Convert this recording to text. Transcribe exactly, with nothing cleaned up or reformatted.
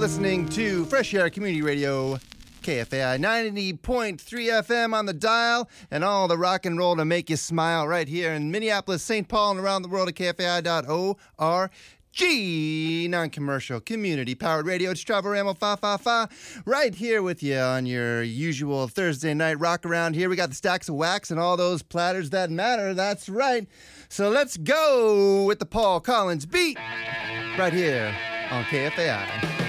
listening to Fresh Air Community Radio, K F A I ninety point three F M on the dial, and all the rock and roll to make you smile right here in Minneapolis, Saint Paul, and around the world at K F A I dot org. Non-commercial, community-powered radio. It's Travel Ramble Fa Fa Fa right here with you on your usual Thursday night rock around here. We got the stacks of wax and all those platters that matter. That's right. So let's go with the Paul Collins beat right here on K F A I.